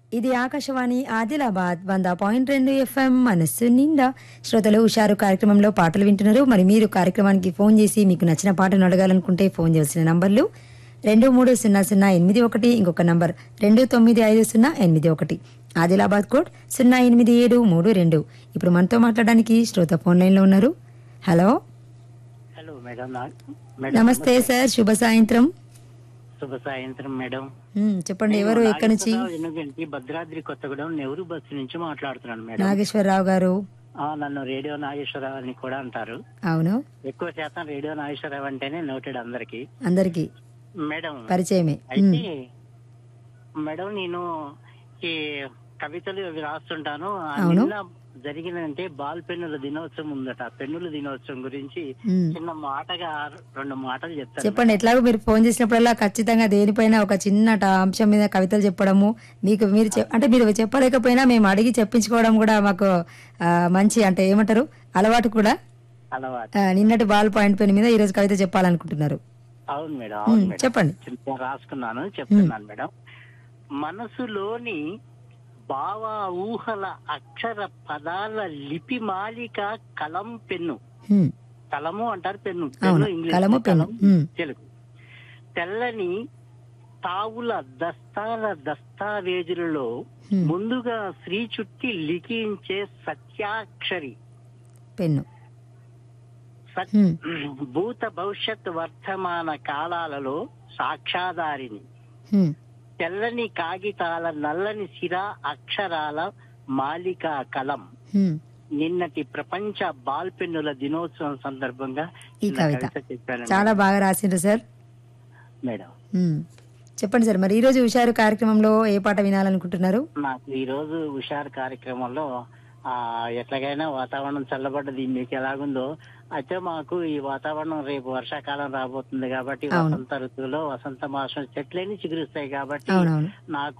ఇది ఆకాశవాణి ఆదిలాబాద్ 100.2 ఎఫ్ఎం మనస్సు నిండా. శ్రోతలు హుషారు కార్యక్రమంలో పాటలు వింటున్నారు. మరి మీరు కార్యక్రమానికి ఫోన్ చేసి మీకు నచ్చిన పాటను అడగాలనుకుంటే ఫోన్ చేయాల్సిన నంబర్లు 230081, ఇంకొక నంబర్ 295081, ఆదిలాబాద్ కోడ్ 08732. ఇప్పుడు మనతో మాట్లాడడానికి శ్రోత ఫోన్ లైన్ లో ఉన్నారు. Hello hello madam. నమస్తే సార్, శుభ సాయంత్రం. శుభ సాయంత్రం మేడం. చెప్పండి, ఎవరు ఎక్కడి నుంచి? ఎందుకంటే భద్రాద్రి కొత్తగూడెం నెహ్రూ బస్సు నుంచి మాట్లాడుతున్నాను మేడం. నాగేశ్వరరావు గారు. నన్ను రేడియో నాగేశ్వరరావు అని కూడా అంటారు. అవును, ఎక్కువ శాతం రేడియో నాగేశ్వరరావు అంటేనే నోటెడ్ అందరికి మేడం. పరిచయమే. అయితే మేడం, నేను ఈ కవితలు అవి రాస్తుంటాను. నిన్న జరిగినంటే బాల్ పెన్నుల దినోత్సవం ఉందట. పెన్నుల దినోత్సవం గురించి చిన్న మాటగా 2 మాటలు చెప్తాను. చెప్పండి. ఎట్లాగో మీరు ఫోన్ చేసినప్పుడల్లా ఖచ్చితంగా దేనిపైన ఒక చిన్న అంశం మీద కవితలు చెప్పడము, మీరు అంటే మీరు చెప్పలేకపోయినా మేము అడిగి చెప్పించుకోవడం కూడా మాకు మంచి, అంటే ఏమంటారు, అలవాటు కూడా. నిన్నటి బాల్ పాయింట్ పెన్ మీద ఈ రోజు కవిత చెప్పాలనుకుంటున్నారు. అవును మేడం, అవును మేడం. చెప్పండి. రాసుకున్నాను, చెప్తున్నాను మేడం. మనసులోని భావ ఊహల అక్షర పదాల లిపి మాలిక కలం పెన్ను. కలము అంటారు, పెన్ను ఇంగ్లీష్, కలం తెలుగు. తెల్లని తావుల దస్తావేజులలో ముందుగా శ్రీ చుట్టి లిఖించే సత్యాక్షరి పెన్ను. భూత భవిష్యత్ వర్తమాన కాలాలలో సాక్షాధారిని. తెల్లని కాగితాల నల్లని సిరా అక్షరాల మాలికా కలం. నిన్నటి ప్రపంచ బాల్ పెన్నుల దినోత్సవం సందర్భంగా ఈ కవిత చాలా బాగా రాసిండ్రు సార్. మేడం చెప్పండి సార్, మరి ఈ రోజు హుషారు కార్యక్రమంలో ఏ పాట వినాలనుకుంటున్నారు? నాకు ఈ రోజు హుషారు కార్యక్రమంలో ఎట్లాగైనా వాతావరణం చల్లబడ్డది, మీకు ఎలాగుందో. అయితే మాకు ఈ వాతావరణం రేపు వర్షాకాలం రాబోతుంది కాబట్టి వసంత ఋతువులో వసంత మాసం చెట్లన్నీ చిగురుస్తాయి కాబట్టి నాకు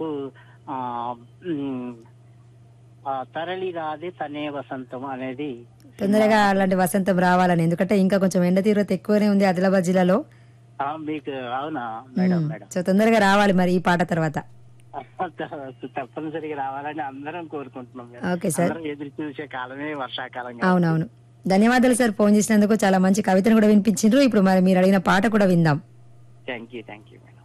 తరలి రాదే తనే వసంతం అనేది తొందరగా అలాంటి వసంతం రావాలని, ఎందుకంటే ఇంకా కొంచెం ఎండ తీవ్రత ఎక్కువనే ఉంది ఆదిలాబాద్ జిల్లాలో మీకు. అవునా మేడం? మేడం, సో తొందరగా రావాలి మరి ఈ పాట తర్వాత. తప్పనిసరిగా రావాలని అందరం కోరుకుంటున్నాం. ఓకే సార్, ఎదురు చూసే కాలమే వర్షాకాలం. అవునవును. ధన్యవాదాలు సార్ ఫోన్ చేసినందుకు. చాలా మంచి కవితను కూడా వినిపించిండ్రు. ఇప్పుడు మరి మీరు అడిగిన పాట కూడా విందాం. Thank you.